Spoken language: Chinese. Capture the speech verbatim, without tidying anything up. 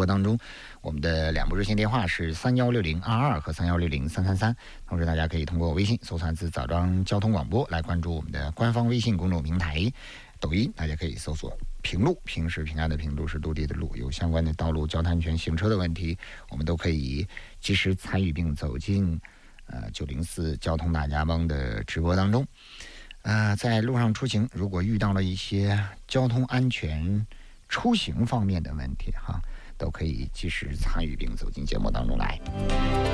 播当中。我们的两部热线电话是三幺六零二二和三幺六零三三三，同时大家可以通过微信搜索字枣庄交通广播来关注我们的官方微信公众平台。抖音大家可以搜索平路，平是平安的平，路是陆地的路，有相关的道路交通安全行车的问题，我们都可以及时参与并走进呃九零四交通大家帮的直播当中。呃，在路上出行，如果遇到了一些交通安全出行方面的问题哈，都可以及时参与并走进节目当中来。